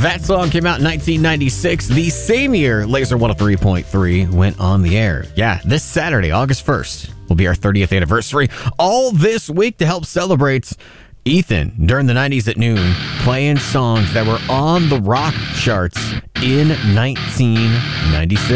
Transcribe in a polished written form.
That song came out in 1996, the same year Laser 103.3 went on the air. Yeah, this Saturday, August 1st, will be our 30th anniversary. All this week to help celebrate Ethan during the 90s at noon, playing songs that were on the rock charts in 1996.